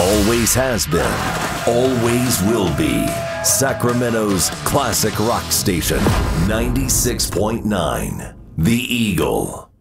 Always has been, always will be. Sacramento's classic rock station, 96.9, The Eagle.